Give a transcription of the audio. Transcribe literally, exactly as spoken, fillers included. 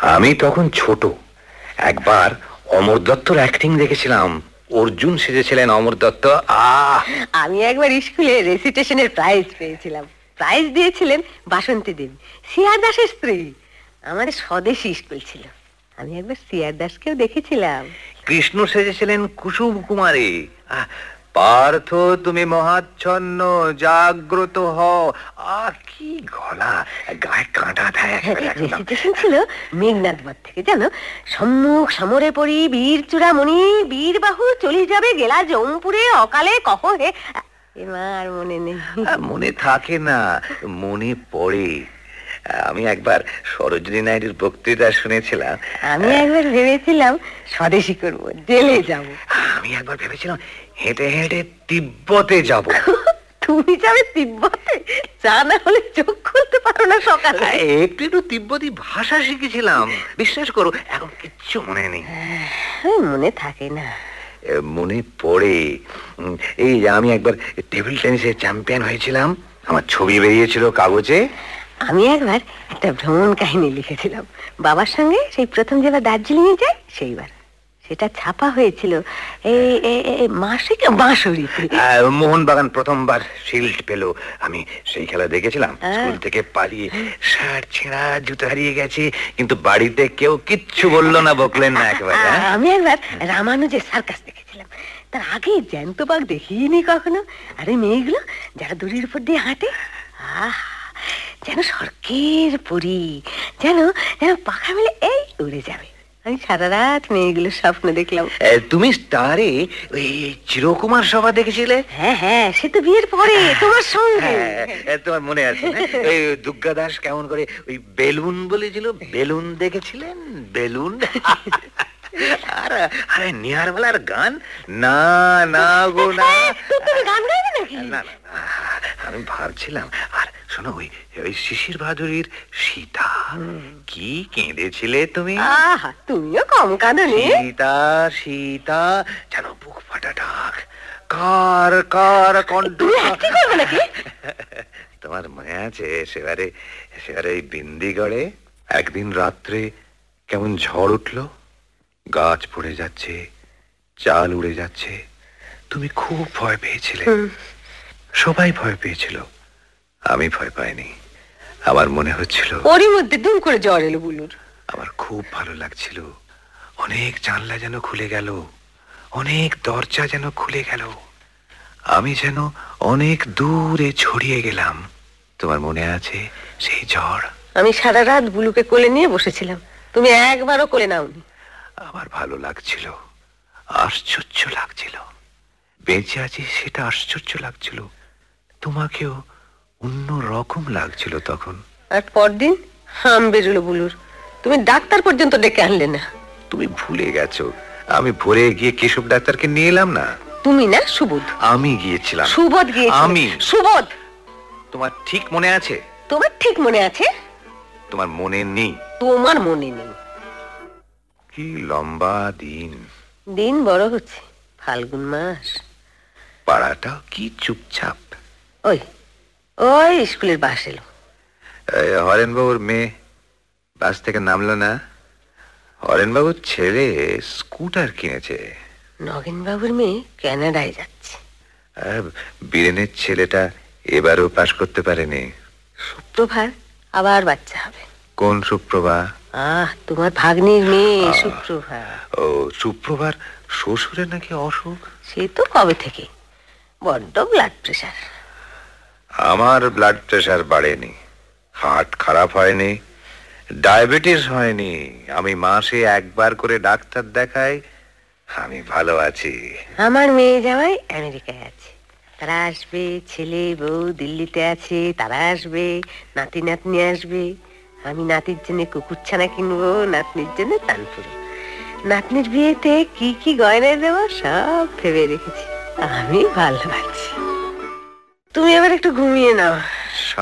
আমি তখন ছোট, একবার অমর দত্তর অ্যাক্টিং দেখেছিলাম। অর্জুন সেজেছিলেন অমর দত্ত। আহ আমি একবার স্কুলে রেসিটেশনের প্রাইজ পেয়েছিলাম। প্রাইজ দিয়েছিলেন বাসন্তী দেবী, সিআর দাসের স্ত্রী। আমাদের স্বদেশী স্কুল ছিল। আমি একবার সিআর দাসকেও দেখেছিলাম। কৃষ্ণ সেজেছিলেন কুসুম কুমারী। পার্থ তুমি মহাচ্ছন্ন, জাগ্রত হও। আহ কি গলা, গায়ে কাঁটা দেয়। রেসিটেশন ছিল মেঘনাথ বধ থেকে, জানো। সম্মুখ সমরে পড়ি বীর চূড়ামণি, বীর বাহু চলে যাবে গেলা জমপুরে, অকালে কহ হে। এবার মনে নেই। মনে থাকে না, মনে পড়ে। আমি একবার সরোজিনী নাইডুর বক্তৃতা শুনেছিলাম। আমি একবার ভেবেছিলাম স্বদেশী করবো, জেলে যাব। আমি একবার ভেবেছিলাম হেঁটে হেঁটে তিব্বতে যাব। তুমি যাবে তিব্বতে? চা না হলে চোখ খুলতে পারো না সকালে। একটু একটু তিব্বতী ভাষা শিখেছিলাম, বিশ্বাস করো। এখন কিচ্ছু মনে নেই। মনে থাকে না। মনে পড়ে, এই আমি একবার টেবিল টেনিসে চ্যাম্পিয়ন হয়েছিলাম, আমার ছবি বেরিয়েছিল কাগজে। আমি একবার একটা ভ্রমণ কাহিনী লিখেছিলাম বাবার সঙ্গে, সেই প্রথম যেবার দার্জিলিং এ যাই সেইবার। সেটা ছাপা হয়েছিল এই মাসিক বাঁশরীতে। মোহনবাগান প্রথমবার শিল্ড পেল, আমি সেই খেলা দেখেছিলাম। স্কুল থেকে পালিয়ে শার্ট ছেঁড়া, জুতো হারিয়ে গেছে, কিন্তু বাড়িতে কেউ কিচ্ছু বললো না, বকলেন না একেবারে। আমি একবার রামানুজের সার্কাস দেখেছিলাম। তার আগে জ্যান্ত বাঘ দেখিনি কখনো। আরে মেয়েগুলো যারা দড়ির উপর দিয়ে হাঁটে, আহ যেন স্বর্গের পরী, যেন যেন পাখা মেলে এই উড়ে যাবে। আমি সারা রাত মেয়েগুলোর স্বপ্ন দেখলাম। তুমি স্টারে ওই চিরকুমার সভা দেখেছিলে? হ্যাঁ হ্যাঁ, সে তো বিয়ের পরে তোমার সঙ্গে। তোমার মনে আছে? ওই দুর্গা দাস কেমন করে ওই বেলুন বলেছিল, বেলুন দেখেছিলেন? বেলুন। আর আরে নিহারওয়ালার গান, না না গো না। তুমি গান গাইবে নাকি? না না, আমি ভাবছিলাম। আর শোনো, ওই ওই শিশির ভাদুরীর সীতা, কি কেঁদেছিলে তুমি। আহা, তুমিও কম কাঁদোনি। সীতা সীতা যেন বুক ফাটা ডাক, কার কার কণ্ঠ। তোমার মনে আছে সেবারে সেবারে ওই বিন্দিগড়ে একদিন রাত্রে কেমন ঝড় উঠলো, গাছ পড়ে যাচ্ছে, চাল উড়ে যাচ্ছে, তুমি খুব ভয় পেয়েছিলে। সবাই ভয় পেয়েছিল, আমি ভয় পাইনি। আমার মনে হচ্ছিল ওরই মধ্যে দুম করে জ্বর এলো বুলুর। আমার খুব ভালো লাগছিল। অনেক জানলা যেন খুলে গেল, অনেক দরজা যেন খুলে গেল, আমি যেন অনেক দূরে ছড়িয়ে গেলাম। তোমার মনে আছে সেই ঝড়? আমি সারা রাত বুলুকে কোলে নিয়ে বসেছিলাম, তুমি একবারও কোলে নাওনি। আমার ভালো লাগছিল, আশ্চর্য লাগছিল। বেঁচে আছি সেটা আশ্চর্য লাগছিল, তোমাকেও অন্য রকম লাগছিল তখন। আর পরদিন হাম বেরোলো বুলুর, তুমি ডাক্তার পর্যন্ত ডেকে আনলে না। তুমি ভুলে গেছো, আমি ভোরে গিয়ে কেশব ডাক্তারকে নিয়ে এলাম না। তুমি না, সুবোধ। আমি গিয়েছিলাম। সুবোধ গিয়েছিল। আমি। সুবোধ। তোমার ঠিক মনে আছে? তোমার ঠিক মনে আছে? তোমার মনে নেই? তোমার মনে নেই। কি লম্বা দিন। দিন বড় হচ্ছে, ফাল্গুন মাস। পাড়াটা কি চুপচাপ। ওই ওই স্কুলের বাস এলো। হরেনবাবুর মেয়ে বাস থেকে নামলো না। হরেনবাবুর ছেলে স্কুটার কিনেছে। নগেন বাবুর মেয়ে কানাডায় যাচ্ছে। বীরেনের ছেলেটা এবারও পাশ করতে পারেনি। সুপ্রভার আবার বাচ্চা হবে। কোন সুপ্রভা? আহ, তোমার ভাগ্নির মেয়ে সুপ্রভা। ও, সুপ্রভার শ্বশুরের নাকি অসুখ? সে তো কবে থেকে, বড্ড ব্লাড প্রেশার। আমার ব্লাড প্রেশার বাড়েনি, হার্ট খারাপ হয়নি, ডায়াবেটিস হয়নি। আমি মাসে একবার করে ডাক্তার দেখাই, আমি ভালো আছি। আমার মেয়ে জামাই আমেরিকায় আছে, তারা আসবে। ছেলে বউ দিল্লিতে আছে, তারা আসবে। নাতি নাতনি আসবে। আমি নাতির জন্য কুকুরছানা কিনবো, নাতনির জন্য তানপুরো। নাতনির বিয়েতে কি কি গয়না দেবো সব ভেবে রেখেছি। আমি ভালো আছি। তুমি এবার একটু ঘুমিয়ে নাও।